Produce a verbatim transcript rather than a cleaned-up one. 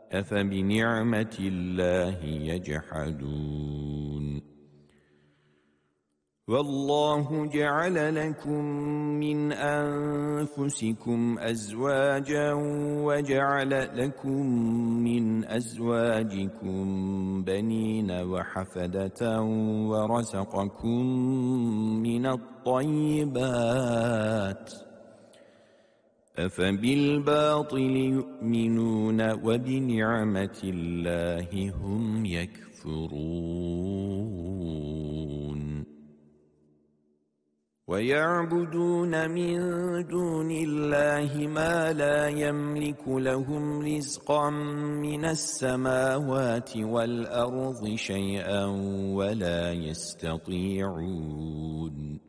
أفبنعمة الله يجحدون والله جعل لكم من أنفسكم أزواجا وجعل لكم من أزواجكم بنين وحفدة ورزقكم من الطيبات أفبالباطل يؤمنون وبنعمة الله هم يكفرون ويعبدون من دون الله ما لا يملك لهم رزقا من السماوات والأرض شيئا ولا يستطيعون